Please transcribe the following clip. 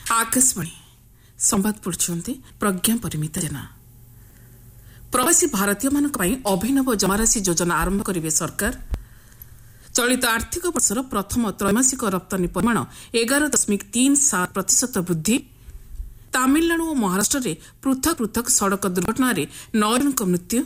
आकाशवाणी संवाद पढ़ुंट प्रज्ञा परिमिता जेना। प्रवासी भारतीय अभिनव जमाराशि योजना आरंभ करेंगे सरकार। चलित आर्थिक वर्षर प्रथम त्रैमासिक रप्तानी परिमाण 11.37% वृद्धि। तामिलनाडु और महाराष्ट्र में पृथक पृथक सड़क दुर्घटना 9 जनक मृत्यु।